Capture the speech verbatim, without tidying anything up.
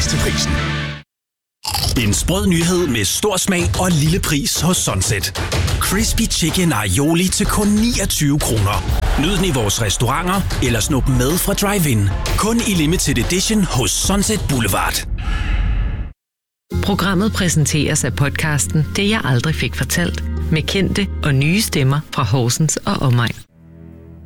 bedst til prisen. En sprød nyhed med stor smag og lille pris hos Sunset. Crispy Chicken Aioli til kun niogtyve kroner. Nyd den i vores restauranter eller snup den med fra Drive-In. Kun i limited edition hos Sunset Boulevard. Programmet præsenteres af podcasten Det jeg aldrig fik fortalt. Med kendte og nye stemmer fra Horsens og omegn.